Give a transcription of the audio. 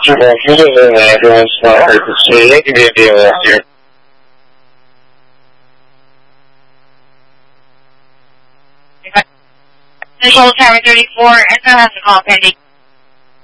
Can you give me an address for the city? They can be a deal last year. Nicole Tower 34, and has a call pending.